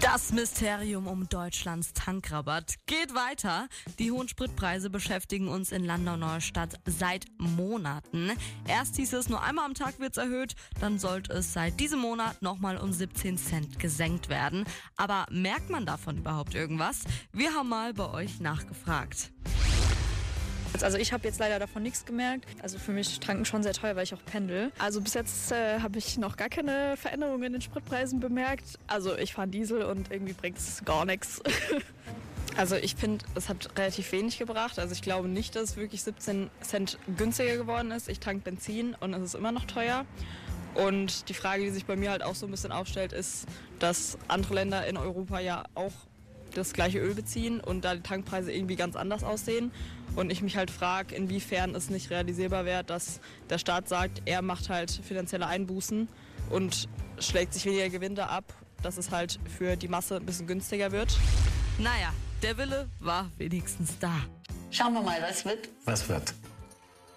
Das Mysterium um Deutschlands Tankrabatt geht weiter. Die hohen Spritpreise beschäftigen uns in Landau-Neustadt seit Monaten. Erst hieß es, nur einmal am Tag wird's erhöht, dann sollte es seit diesem Monat nochmal um 17 Cent gesenkt werden. Aber merkt man davon überhaupt irgendwas? Wir haben mal bei euch nachgefragt. Also ich habe jetzt leider davon nichts gemerkt. Also für mich tanken schon sehr teuer, weil ich auch pendel. Also bis jetzt habe ich noch gar keine Veränderungen in den Spritpreisen bemerkt. Also ich fahre Diesel und irgendwie bringt es gar nichts. Also ich finde, es hat relativ wenig gebracht. Also ich glaube nicht, dass es wirklich 17 Cent günstiger geworden ist. Ich tank Benzin und es ist immer noch teuer. Und die Frage, die sich bei mir halt auch so ein bisschen aufstellt, ist, dass andere Länder in Europa ja auch das gleiche Öl beziehen und da die Tankpreise irgendwie ganz anders aussehen. Und ich mich halt frage, inwiefern es nicht realisierbar wäre, dass der Staat sagt, er macht halt finanzielle Einbußen und schlägt sich weniger Gewinne ab, dass es halt für die Masse ein bisschen günstiger wird. Naja, der Wille war wenigstens da. Schauen wir mal, was wird. Was wird?